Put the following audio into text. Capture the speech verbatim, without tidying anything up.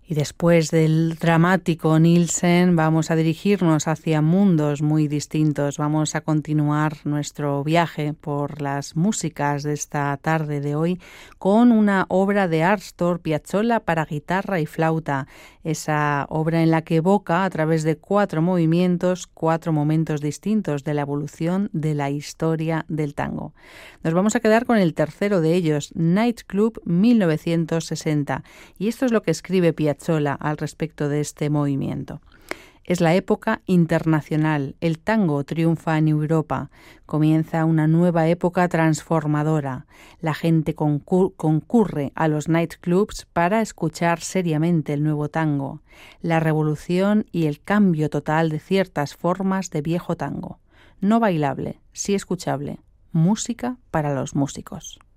Y después del dramático Nielsen vamos a dirigirnos hacia mundos muy distintos. Vamos a continuar nuestro viaje por las músicas de esta tarde de hoy con una obra de Astor Piazzolla para guitarra y flauta. Esa obra en la que evoca a través de cuatro movimientos, cuatro momentos distintos de la evolución de la historia del tango. Nos vamos a quedar con el tercero de ellos, Nightclub mil novecientos sesenta. Y esto es lo que escribe Piazzolla al respecto de este movimiento. Es la época internacional. El tango triunfa en Europa. Comienza una nueva época transformadora. La gente concur- concurre a los nightclubs para escuchar seriamente el nuevo tango, la revolución y el cambio total de ciertas formas de viejo tango. No bailable, sí escuchable. Música para los músicos.